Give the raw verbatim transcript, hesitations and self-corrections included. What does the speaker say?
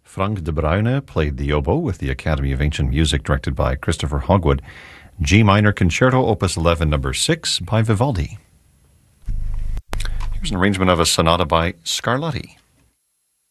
Frank de Bruyne played the oboe with the Academy of Ancient Music, directed by Christopher Hogwood. G minor Concerto, Opus eleven, number six, by Vivaldi. Here's an arrangement of a sonata by Scarlatti.